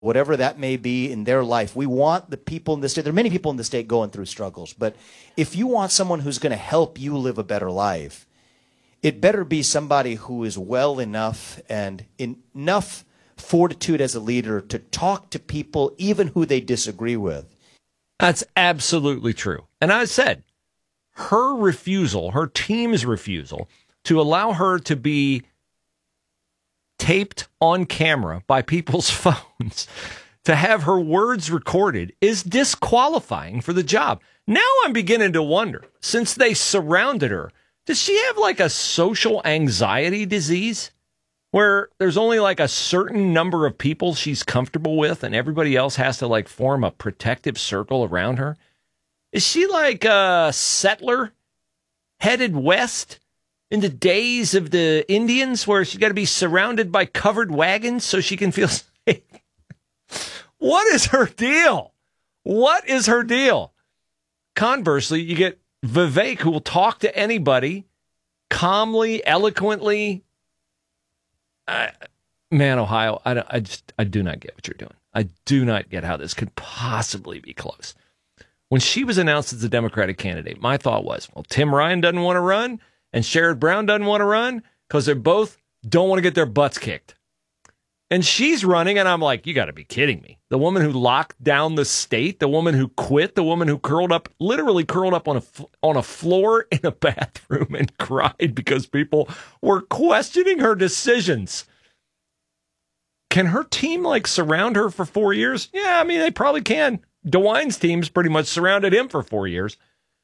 whatever that may be in their life. We want the people in the state. There are many people in the state going through struggles, but if you want someone who's going to help you live a better life, it better be somebody who is well enough and enough fortitude as a leader to talk to people, even who they disagree with. That's absolutely true. And I said, her refusal, her team's refusal to allow her to be taped on camera by people's phones, to have her words recorded, is disqualifying for the job. Now I'm beginning to wonder, since they surrounded her, does she have like a social anxiety disease where there's only like a certain number of people she's comfortable with and everybody else has to like form a protective circle around her? Is she like a settler headed west in the days of the Indians where she's got to be surrounded by covered wagons so she can feel safe? What is her deal? What is her deal? Conversely, you get Vivek, who will talk to anybody calmly, eloquently. Man, Ohio, I do not get what you're doing. I do not get how this could possibly be close. When she was announced as a Democratic candidate, my thought was, well, Tim Ryan doesn't want to run and Sherrod Brown doesn't want to run because they both don't want to get their butts kicked. And she's running, and I'm like, you got to be kidding me. The woman who locked down the state, the woman who quit, the woman who literally curled up on a floor in a bathroom and cried because people were questioning her decisions. Can her team like surround her for 4 years? Yeah, I mean, they probably can. DeWine's team's pretty much surrounded him for 4 years.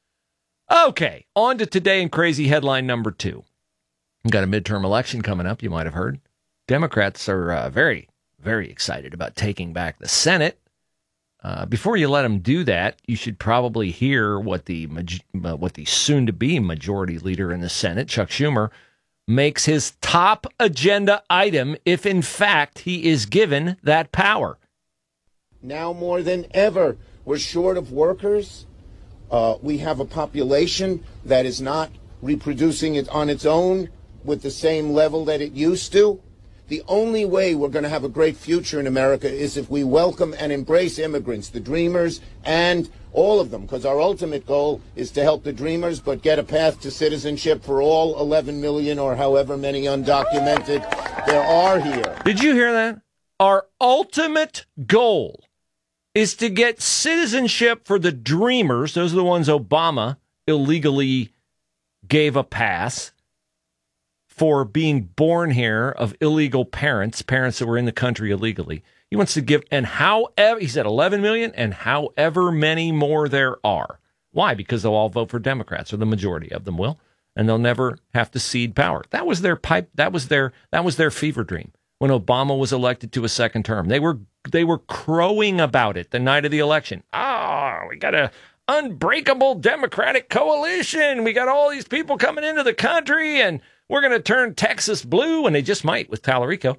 Okay, on to today in crazy headline number 2. We've got a midterm election coming up, you might have heard. Democrats are very, very excited about taking back the Senate. Before you let them do that, you should probably hear what the soon-to-be majority leader in the Senate, Chuck Schumer, makes his top agenda item if, in fact, he is given that power. Now more than ever, we're short of workers. We have a population that is not reproducing it on its own with the same level that it used to. The only way we're going to have a great future in America is if we welcome and embrace immigrants, the dreamers, and all of them, because our ultimate goal is to help the dreamers, but get a path to citizenship for all 11 million or however many undocumented there are here. Did you hear that? Our ultimate goal is to get citizenship for the dreamers. Those are the ones Obama illegally gave a pass for being born here of illegal parents that were in the country illegally. He wants to give, and however, he said 11 million, and however many more there are. Why? Because they'll all vote for Democrats, or the majority of them will, and they'll never have to cede power. That was their pipe. That was their fever dream when Obama was elected to a second term. They were crowing about it the night of the election. We got a unbreakable Democratic coalition. We got all these people coming into the country, and we're going to turn Texas blue, and they just might with Tallarico.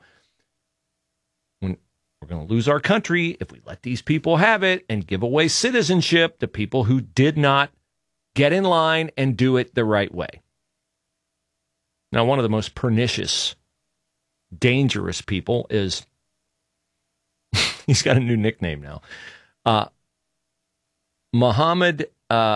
We're going to lose our country if we let these people have it and give away citizenship to people who did not get in line and do it the right way. Now, one of the most pernicious, dangerous people is, he's got a new nickname now, Mohammed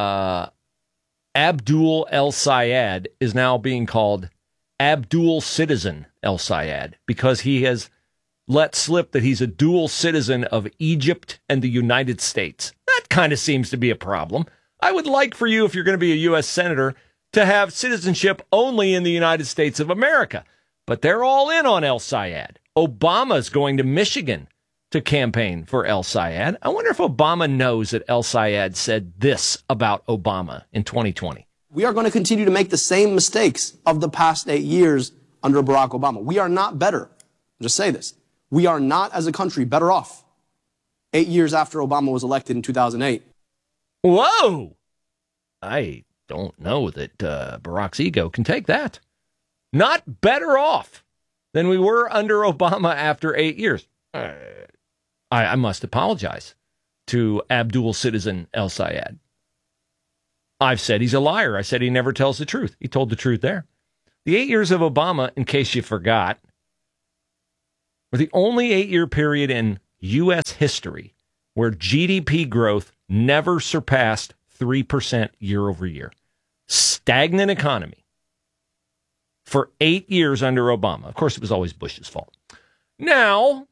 Abdul El Sayed is now being called Abdul Citizen El Sayed because he has let slip that he's a dual citizen of Egypt and the United States. That kind of seems to be a problem. I would like for you, if you're going to be a U.S. Senator, to have citizenship only in the United States of America. But they're all in on El Sayed. Obama's going to Michigan to campaign for El Sayed. I wonder if Obama knows that El Sayed said this about Obama in 2020. We are going to continue to make the same mistakes of the past 8 years under Barack Obama. We are not better. I'll just say this. We are not, as a country, better off 8 years after Obama was elected in 2008. Whoa! I don't know that Barack's ego can take that. Not better off than we were under Obama after 8 years. I must apologize to Abdul Citizen El Sayed. I've said he's a liar. I said he never tells the truth. He told the truth there. The 8 years of Obama, in case you forgot, were the only 8-year period in U.S. history where GDP growth never surpassed 3% year over year. Stagnant economy for 8 years under Obama. Of course, it was always Bush's fault. Now,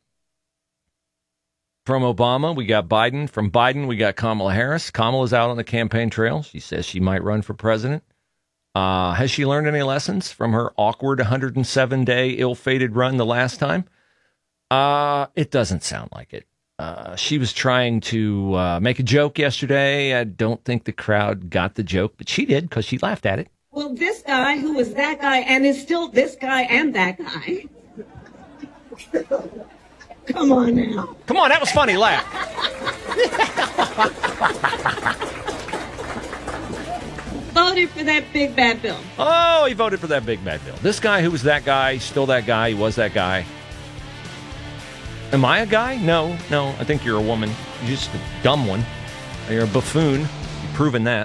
from Obama, we got Biden. From Biden, we got Kamala Harris. Kamala's out on the campaign trail. She says she might run for president. Has she learned any lessons from her awkward 107-day ill-fated run the last time? It doesn't sound like it. She was trying to make a joke yesterday. I don't think the crowd got the joke, but she did because she laughed at it. Well, this guy who was that guy and is still this guy and that guy. Come on now. Come on, that was funny. Laugh. Voted for that big bad bill. Oh, he voted for that big bad bill. This guy who was that guy, still that guy, he was that guy. Am I a guy? No, I think you're a woman. You're just a dumb one. You're a buffoon. You've proven that.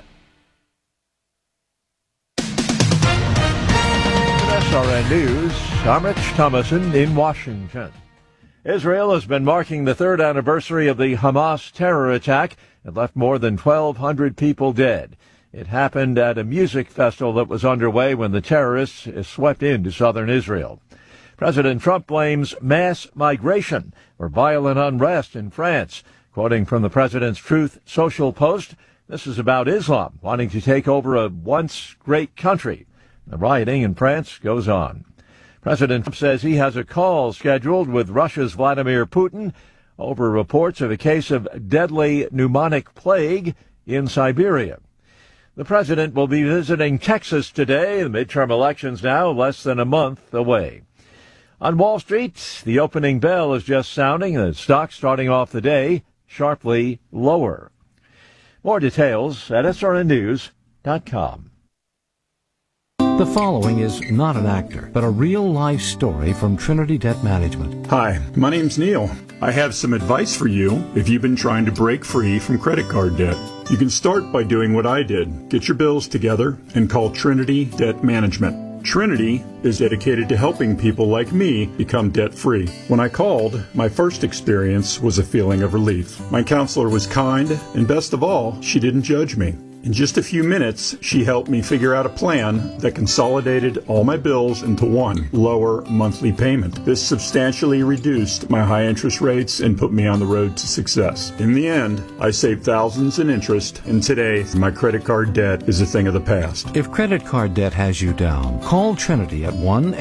SRN News, I'm Rich Thomason in Washington. Israel has been marking the third anniversary of the Hamas terror attack and left more than 1,200 people dead. It happened at a music festival that was underway when the terrorists swept into southern Israel. President Trump blames mass migration for violent unrest in France. Quoting from the president's Truth Social post, this is about Islam wanting to take over a once great country. The rioting in France goes on. President Trump says he has a call scheduled with Russia's Vladimir Putin over reports of a case of deadly pneumonic plague in Siberia. The president will be visiting Texas today. The midterm elections now less than a month away. On Wall Street, the opening bell is just sounding. The stock starting off the day sharply lower. More details at srnnews.com. The following is not an actor, but a real-life story from Trinity Debt Management. Hi, my name's Neil. I have some advice for you if you've been trying to break free from credit card debt. You can start by doing what I did. Get your bills together and call Trinity Debt Management. Trinity is dedicated to helping people like me become debt-free. When I called, my first experience was a feeling of relief. My counselor was kind, and best of all, she didn't judge me. In just a few minutes, she helped me figure out a plan that consolidated all my bills into one lower monthly payment. This substantially reduced my high interest rates and put me on the road to success. In the end, I saved thousands in interest, and today, my credit card debt is a thing of the past. If credit card debt has you down, call Trinity at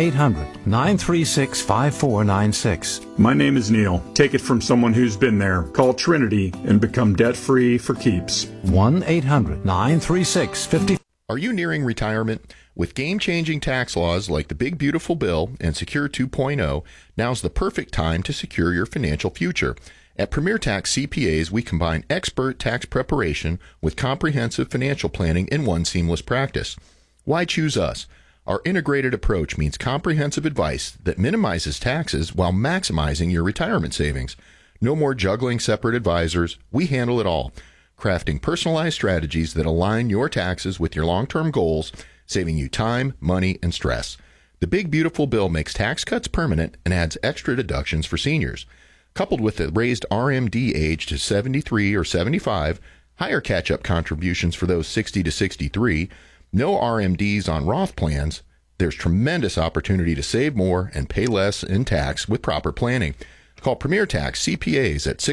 1-800-936-5496. My name is Neil. Take it from someone who's been there. Call Trinity and become debt-free for keeps. 1-800-936-5496. Are you nearing retirement? With game-changing tax laws like the Big Beautiful Bill and Secure 2.0, now's the perfect time to secure your financial future. At Premier Tax CPAs, we combine expert tax preparation with comprehensive financial planning in one seamless practice. Why choose us? Our integrated approach means comprehensive advice that minimizes taxes while maximizing your retirement savings. No more juggling separate advisors. We handle it all, crafting personalized strategies that align your taxes with your long-term goals, saving you time, money, and stress. The Big Beautiful Bill makes tax cuts permanent and adds extra deductions for seniors. Coupled with the raised RMD age to 73 or 75, higher catch-up contributions for those 60 to 63, no RMDs on Roth plans, there's tremendous opportunity to save more and pay less in tax with proper planning. Call Premier Tax CPAs at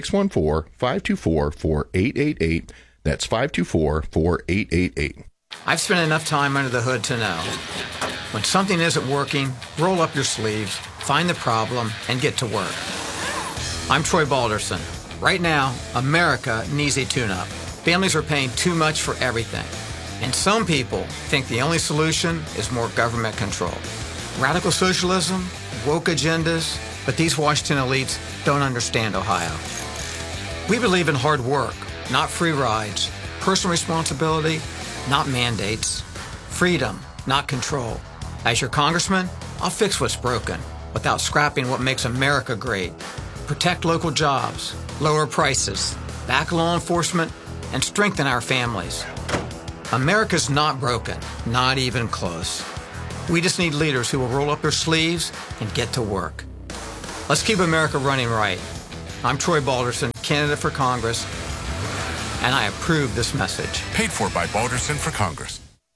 614-524-4888. That's 524-4888. I've spent enough time under the hood to know when something isn't working, roll up your sleeves, find the problem, and get to work. I'm Troy Balderson. Right now, America needs a tune-up. Families are paying too much for everything. And some people think the only solution is more government control. Radical socialism, woke agendas, but these Washington elites don't understand Ohio. We believe in hard work, not free rides, personal responsibility, not mandates, freedom, not control. As your congressman, I'll fix what's broken without scrapping what makes America great. Protect local jobs, lower prices, back law enforcement, and strengthen our families. America's not broken, not even close. We just need leaders who will roll up their sleeves and get to work. Let's keep America running right. I'm Troy Balderson, candidate for Congress, and I approve this message. Paid for by Balderson for Congress.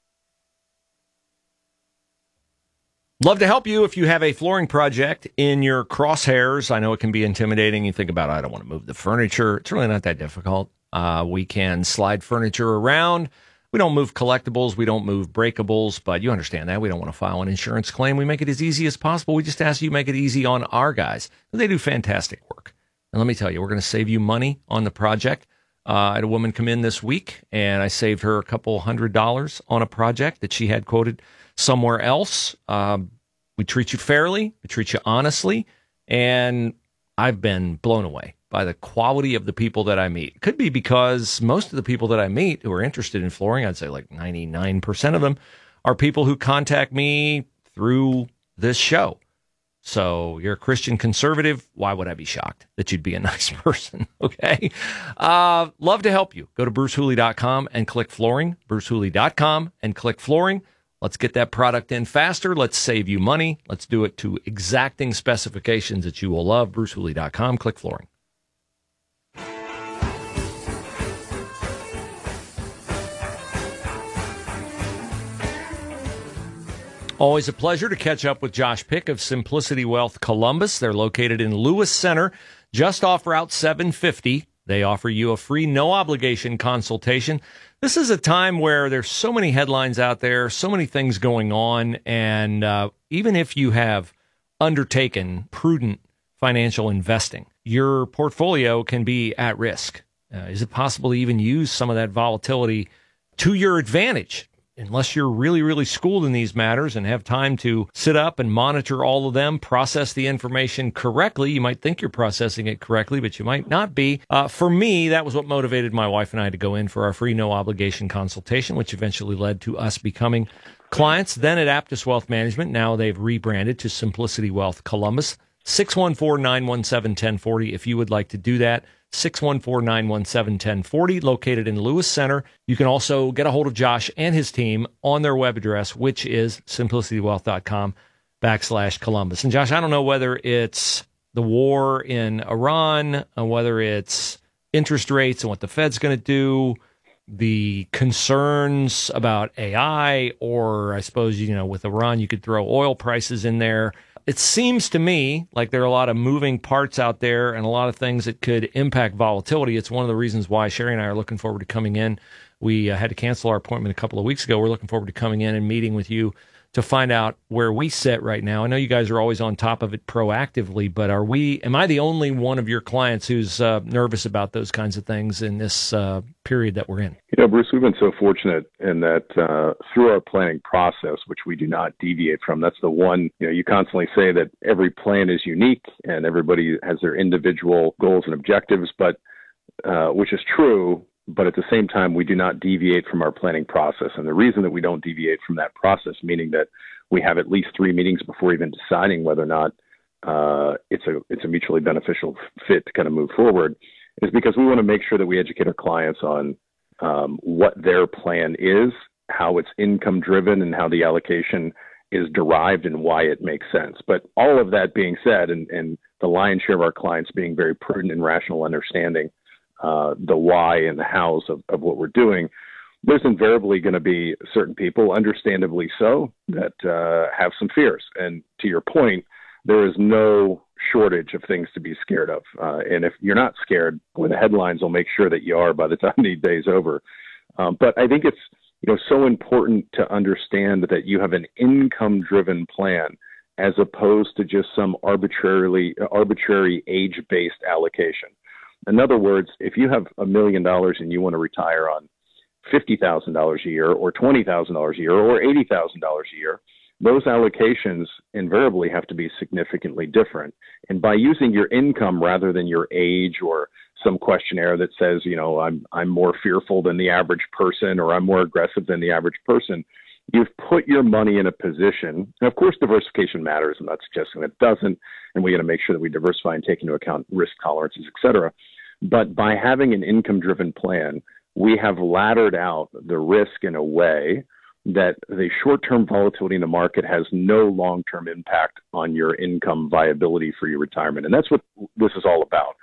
Love to help you if you have a flooring project in your crosshairs. I know it can be intimidating. You think about, I don't want to move the furniture. It's really not that difficult. We can slide furniture around. We don't move collectibles. We don't move breakables, but you understand that. We don't want to file an insurance claim. We make it as easy as possible. We just ask you make it easy on our guys. They do fantastic work. And let me tell you, we're going to save you money on the project. I had a woman come in this week, and I saved her a couple $100 on a project that she had quoted somewhere else. We treat you fairly. We treat you honestly. And I've been blown away by the quality of the people that I meet. Could be because most of the people that I meet who are interested in flooring, I'd say like 99% of them, are people who contact me through this show. So you're a Christian conservative. Why would I be shocked that you'd be a nice person? Okay. Love to help you. Go to brucehooley.com and click flooring. brucehooley.com and click flooring. Let's get that product in faster. Let's save you money. Let's do it to exacting specifications that you will love. brucehooley.com. Click flooring. Always a pleasure to catch up with Josh Pick of Simplicity Wealth Columbus. They're located in Lewis Center, just off Route 750. They offer you a free, no-obligation consultation. This is a time where there's so many headlines out there, so many things going on, and even if you have undertaken prudent financial investing, your portfolio can be at risk. Is it possible to even use some of that volatility to your advantage? Unless you're really, really schooled in these matters and have time to sit up and monitor all of them, process the information correctly. You might think you're processing it correctly, but you might not be. For me, that was what motivated my wife and I to go in for our free no-obligation consultation, which eventually led to us becoming clients. Then at Aptus Wealth Management, now they've rebranded to Simplicity Wealth Columbus. 614-917-1040 if you would like to do that. 614-917-1040, located in Lewis Center. You can also get a hold of Josh and his team on their web address, which is simplicitywealth.com/Columbus. And Josh, I don't know whether it's the war in Iran, whether it's interest rates and what the Fed's going to do, the concerns about AI, or I suppose, with Iran, you could throw oil prices in there. It seems to me like there are a lot of moving parts out there and a lot of things that could impact volatility. It's one of the reasons why Sherry and I are looking forward to coming in. We had to cancel our appointment a couple of weeks ago. We're looking forward to coming in and meeting with you to find out where we sit right now. I know you guys are always on top of it proactively, but am I the only one of your clients who's nervous about those kinds of things in this period that we're in? Bruce, we've been so fortunate in that through our planning process, which we do not deviate from, that's the one, you constantly say that every plan is unique and everybody has their individual goals and objectives, but which is true. But at the same time, we do not deviate from our planning process. And the reason that we don't deviate from that process, meaning that we have at least 3 meetings before even deciding whether or not it's a mutually beneficial fit to kind of move forward, is because we want to make sure that we educate our clients on what their plan is, how it's income driven, and how the allocation is derived and why it makes sense. But all of that being said, and the lion's share of our clients being very prudent and rational, understanding the why and the hows of what we're doing, there's invariably going to be certain people, understandably so, that have some fears. And to your point, there is no shortage of things to be scared of. And if you're not scared, well, the headlines will make sure that you are by the time the day's over. But I think it's so important to understand that you have an income-driven plan as opposed to just some arbitrary age-based allocation. In other words, if you have $1 million and you want to retire on $50,000 a year or $20,000 a year or $80,000 a year, those allocations invariably have to be significantly different. And by using your income rather than your age or some questionnaire that says, I'm more fearful than the average person or I'm more aggressive than the average person, you've put your money in a position. And of course, diversification matters. I'm not suggesting that it doesn't. And we got to make sure that we diversify and take into account risk tolerances, et cetera. But by having an income-driven plan, we have laddered out the risk in a way that the short-term volatility in the market has no long-term impact on your income viability for your retirement. And that's what this is all about.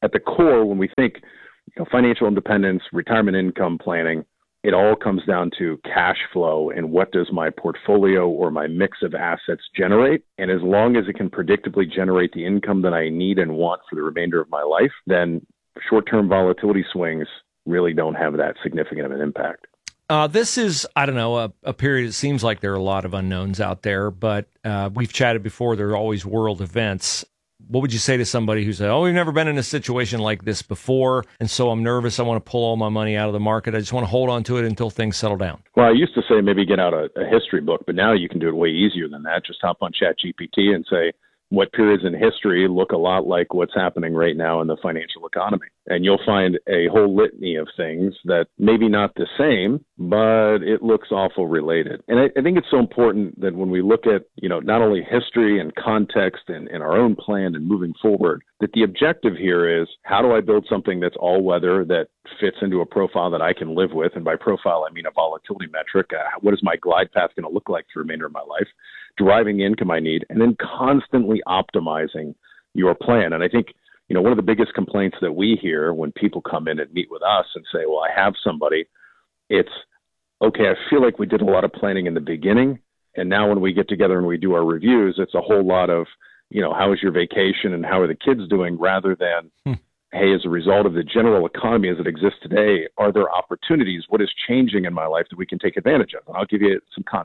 at the core, when we think financial independence, retirement income planning, it all comes down to cash flow and what does my portfolio or my mix of assets generate. And as long as it can predictably generate the income that I need and want for the remainder of my life, then short-term volatility swings really don't have that significant of an impact. This is, I don't know, a period. It seems like there are a lot of unknowns out there, but we've chatted before. There are always world events. What would you say to somebody who said, we've never been in a situation like this before, and so I'm nervous. I want to pull all my money out of the market. I just want to hold on to it until things settle down. Well, I used to say maybe get out a history book, but now you can do it way easier than that. Just hop on ChatGPT and say, what periods in history look a lot like what's happening right now in the financial economy? And you'll find a whole litany of things that maybe not the same, but it looks awful related. And I think it's so important that when we look at, not only history and context and our own plan and moving forward, that the objective here is, how do I build something that's all weather, that fits into a profile that I can live with? And by profile, I mean a volatility metric. What is my glide path going to look like for the remainder of my life? Deriving the income I need, and then constantly optimizing your plan. And I think, one of the biggest complaints that we hear when people come in and meet with us and say, well, I have somebody, it's, okay, I feel like we did a lot of planning in the beginning, and now when we get together and we do our reviews, it's a whole lot of, how was your vacation and how are the kids doing, rather than, hey, as a result of the general economy as it exists today, are there opportunities? What is changing in my life that we can take advantage of? And I'll give you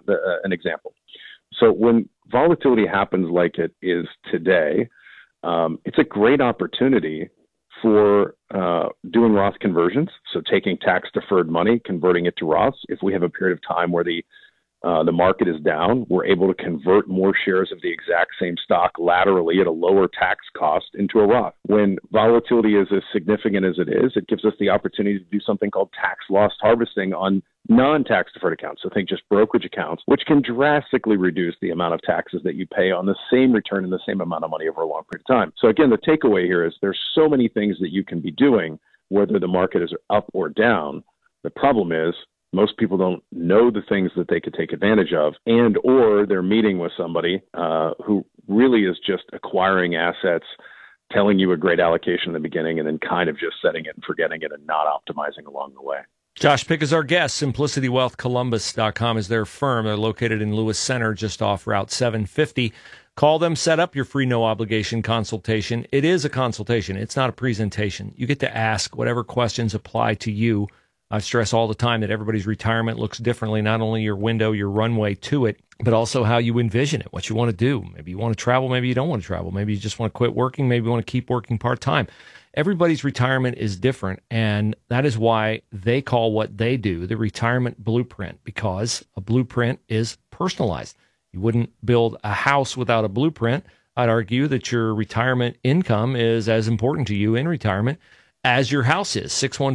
an example. So when volatility happens like it is today, it's a great opportunity for doing Roth conversions. So taking tax-deferred money, converting it to Roths. If we have a period of time where the market is down, we're able to convert more shares of the exact same stock laterally at a lower tax cost into a Roth. When volatility is as significant as it is, it gives us the opportunity to do something called tax loss harvesting on non-tax deferred accounts. So think just brokerage accounts, which can drastically reduce the amount of taxes that you pay on the same return and the same amount of money over a long period of time. So again, the takeaway here is there's so many things that you can be doing, whether the market is up or down. The problem is, most people don't know the things that they could take advantage of, and or they're meeting with somebody who really is just acquiring assets, telling you a great allocation in the beginning, and then kind of just setting it and forgetting it and not optimizing along the way. Josh Pick is our guest. SimplicityWealthColumbus.com is their firm. They're located in Lewis Center, just off Route 750. Call them, set up your free no-obligation consultation. It is a consultation. It's not a presentation. You get to ask whatever questions apply to you. I stress all the time that everybody's retirement looks differently, not only your window, your runway to it, but also how you envision it, what you want to do. Maybe you want to travel, maybe you don't want to travel. Maybe you just want to quit working, maybe you want to keep working part-time. Everybody's retirement is different, and that is why they call what they do the retirement blueprint, because a blueprint is personalized. You wouldn't build a house without a blueprint. I'd argue that your retirement income is as important to you in retirement as your house is.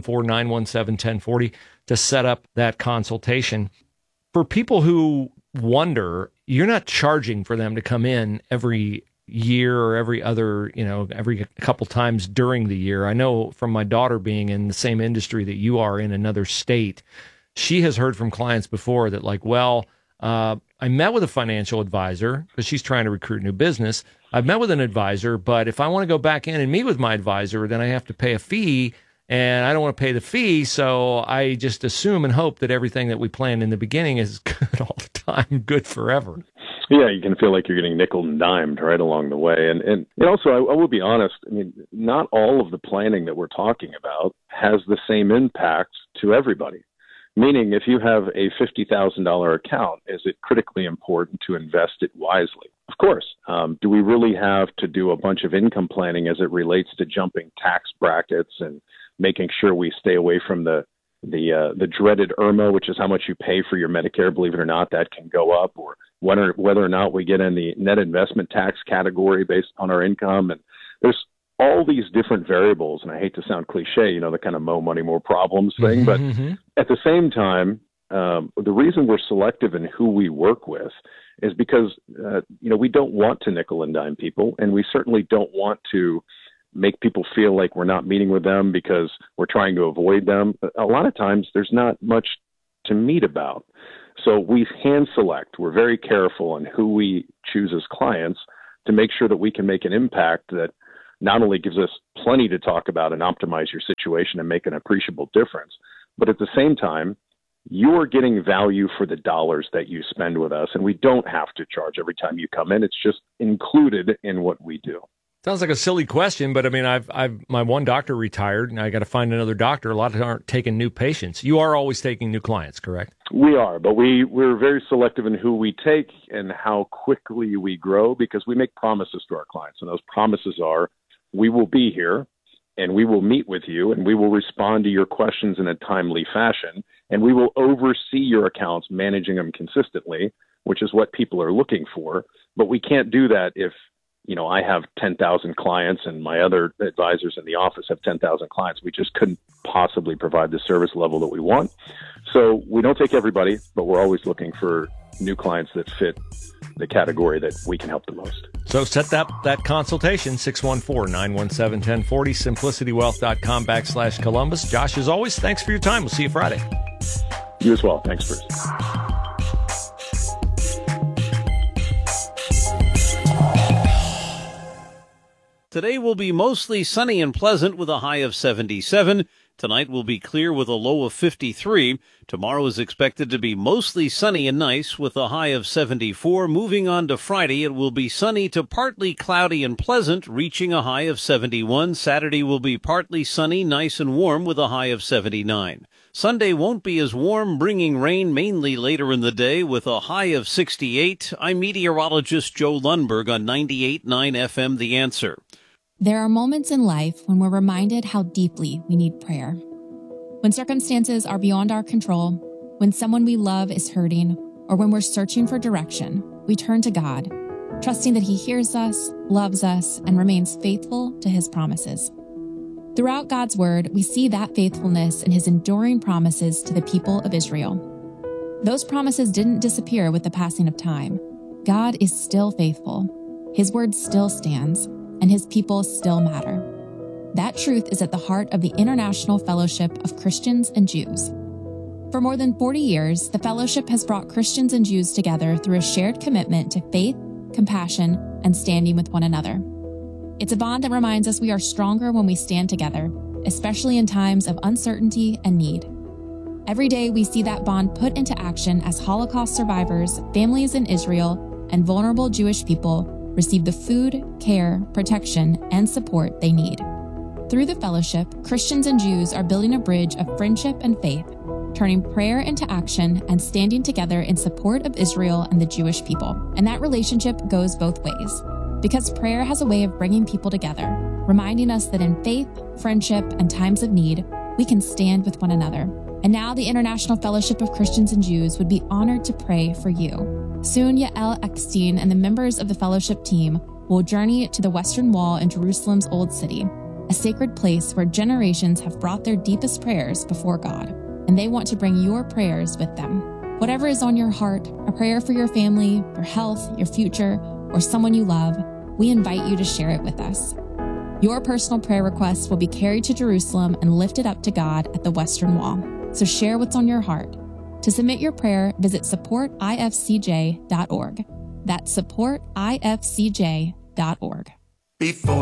614-917-1040 to set up that consultation. For people who wonder, you're not charging for them to come in every year or every other, every couple times during the year. I know from my daughter being in the same industry that you are in another state, she has heard from clients before that I met with a financial advisor because she's trying to recruit new business. I've met with an advisor, but if I want to go back in and meet with my advisor, then I have to pay a fee, and I don't want to pay the fee, so I just assume and hope that everything that we planned in the beginning is good all the time, good forever. Yeah, you can feel like you're getting nickel and dimed right along the way. And also, I will be honest, not all of the planning that we're talking about has the same impact to everybody. Meaning, if you have a $50,000 account, is it critically important to invest it wisely? Of course. Do we really have to do a bunch of income planning as it relates to jumping tax brackets and making sure we stay away from the dreaded IRMA, which is how much you pay for your Medicare? Believe it or not, that can go up, or whether or not we get in the net investment tax category based on our income. And there's all these different variables, and I hate to sound cliche, the kind of more money, more problems thing, but at the same time, the reason we're selective in who we work with is because, we don't want to nickel and dime people, and we certainly don't want to make people feel like we're not meeting with them because we're trying to avoid them. A lot of times there's not much to meet about. So we hand select. We're very careful on who we choose as clients to make sure that we can make an impact that not only gives us plenty to talk about and optimize your situation and make an appreciable difference, but at the same time, you are getting value for the dollars that you spend with us, and we don't have to charge every time you come in. It's just included in what we do. Sounds like a silly question, but I mean, I've my one doctor retired, and I got to find another doctor. A lot of them aren't taking new patients. You are always taking new clients, correct? We are, but we're very selective in who we take and how quickly we grow, because we make promises to our clients, and those promises are, we will be here, and we will meet with you, and we will respond to your questions in a timely fashion, and we will oversee your accounts, managing them consistently, which is what people are looking for. But we can't do that if I have 10,000 clients and my other advisors in the office have 10,000 clients. We just couldn't possibly provide the service level that we want. So we don't take everybody, but we're always looking for new clients that fit the category that we can help the most. So set that consultation, 614-917-1040, simplicitywealth.com/Columbus. Josh, as always, thanks for your time. We'll see you Friday. You as well. Thanks, Bruce. Today will be mostly sunny and pleasant with a high of 77. Tonight will be clear with a low of 53. Tomorrow is expected to be mostly sunny and nice with a high of 74. Moving on to Friday, it will be sunny to partly cloudy and pleasant, reaching a high of 71. Saturday will be partly sunny, nice and warm with a high of 79. Sunday won't be as warm, bringing rain mainly later in the day with a high of 68. I'm meteorologist Joe Lundberg on 98.9 FM The Answer. There are moments in life when we're reminded how deeply we need prayer. When circumstances are beyond our control, when someone we love is hurting, or when we're searching for direction, we turn to God, trusting that He hears us, loves us, and remains faithful to His promises. Throughout God's Word, we see that faithfulness in His enduring promises to the people of Israel. Those promises didn't disappear with the passing of time. God is still faithful. His Word still stands, and His people still matter. That truth is at the heart of the International Fellowship of Christians and Jews. For more than 40 years, the fellowship has brought Christians and Jews together through a shared commitment to faith, compassion, and standing with one another. It's a bond that reminds us we are stronger when we stand together, especially in times of uncertainty and need. Every day we see that bond put into action as Holocaust survivors, families in Israel, and vulnerable Jewish people receive the food, care, protection, and support they need. Through the fellowship, Christians and Jews are building a bridge of friendship and faith, turning prayer into action and standing together in support of Israel and the Jewish people. And that relationship goes both ways, because prayer has a way of bringing people together, reminding us that in faith, friendship, and times of need, we can stand with one another. And now the International Fellowship of Christians and Jews would be honored to pray for you. Soon, Yael Eckstein and the members of the fellowship team will journey to the Western Wall in Jerusalem's Old City, a sacred place where generations have brought their deepest prayers before God, and they want to bring your prayers with them. Whatever is on your heart, a prayer for your family, your health, your future, or someone you love, we invite you to share it with us. Your personal prayer requests will be carried to Jerusalem and lifted up to God at the Western Wall. So share what's on your heart. To submit your prayer, visit supportifcj.org. That's supportifcj.org. Before